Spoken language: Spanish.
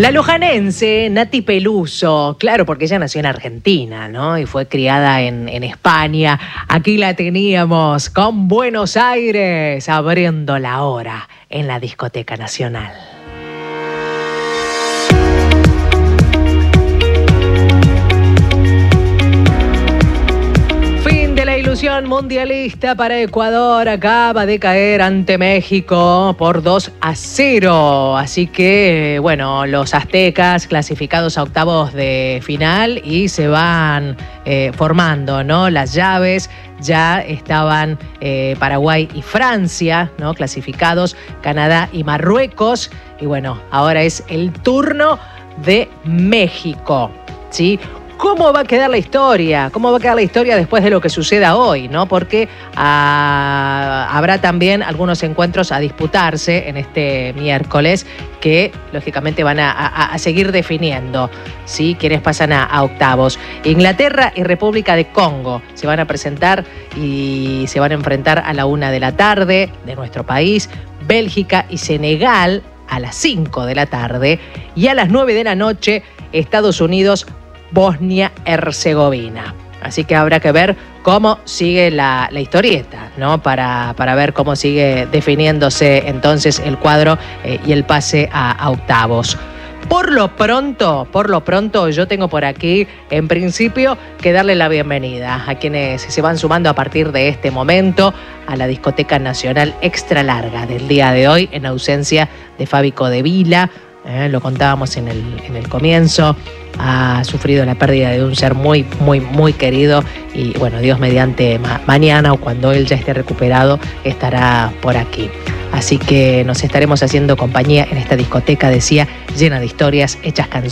La lujanense Nati Peluso, claro, porque ella nació en Argentina, ¿no? Y fue criada en España. Aquí la teníamos con Buenos Aires, abriendo la hora en la Discoteca Nacional. La ilusión mundialista para Ecuador acaba de caer ante México por 2-0. Así que, bueno, los aztecas clasificados a octavos de final y se van formando, ¿no? Las llaves ya estaban Paraguay y Francia, ¿no? Clasificados, Canadá y Marruecos. Y bueno, ahora es el turno de México, ¿sí? ¿Cómo va a quedar la historia? ¿Cómo va a quedar la historia después de lo que suceda hoy, ¿no? Porque habrá también algunos encuentros a disputarse en este miércoles que, lógicamente, van a seguir definiendo, ¿sí? Quienes pasan a octavos. Inglaterra y República de Congo se van a presentar y se van a enfrentar a la 1 de la tarde de nuestro país. Bélgica y Senegal a las 5 de la tarde. Y a las 9 de la noche, Estados Unidos, Bosnia-Herzegovina. Así que habrá que ver cómo sigue la historieta, ¿no? Para ver cómo sigue definiéndose entonces el cuadro y el pase a octavos. Por lo pronto, yo tengo por aquí, en principio, que darle la bienvenida a quienes se van sumando a partir de este momento a la Discoteca Nacional Extra Larga del día de hoy, en ausencia de Fabi Codevila. Lo contábamos en el comienzo. Ha sufrido la pérdida de un ser muy, muy, muy querido y, bueno, Dios mediante, mañana o cuando él ya esté recuperado estará por aquí. Así que nos estaremos haciendo compañía en esta discoteca, decía, llena de historias, hechas canciones.